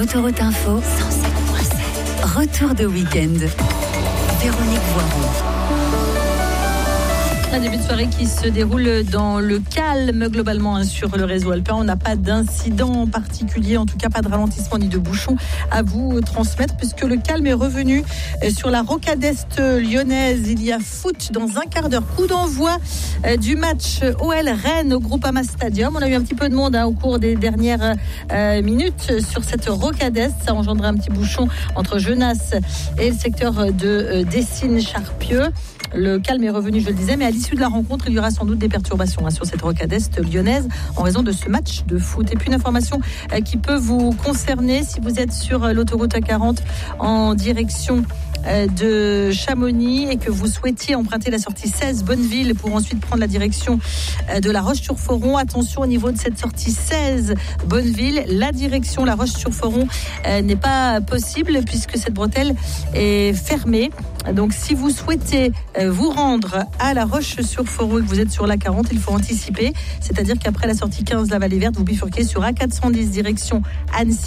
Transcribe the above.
Autoroute Info 107.7. Retour de week-end. Véronique Voiron. Un début de soirée qui se déroule dans le calme globalement sur le réseau alpin. On n'a pas d'incident particulier, en tout cas pas de ralentissement ni de bouchon à vous transmettre, puisque le calme est revenu sur la rocade est lyonnaise. Il y a foot dans un quart d'heure. Coup d'envoi du match OL Rennes au Groupama Stadium. On a eu un petit peu de monde au cours des dernières minutes sur cette rocade est. Ça a engendré un petit bouchon entre Genasse et le secteur de Dessines-Charpieu. Le calme est revenu, je le disais, mais à l'issue de la rencontre, il y aura sans doute des perturbations sur cette rocade est lyonnaise en raison de ce match de foot. Et puis une information qui peut vous concerner si vous êtes sur l'autoroute A40 en direction de Chamonix et que vous souhaitiez emprunter la sortie 16 Bonneville pour ensuite prendre la direction de La Roche-sur-Foron. Attention au niveau de cette sortie 16 Bonneville, la direction La Roche-sur-Foron n'est pas possible puisque cette bretelle est fermée. Donc si vous souhaitez vous rendre à La Roche-sur-Foron et que vous êtes sur l'A40, il faut anticiper, c'est-à-dire qu'après la sortie 15 la Vallée Verte, vous bifurquez sur A410 direction Annecy.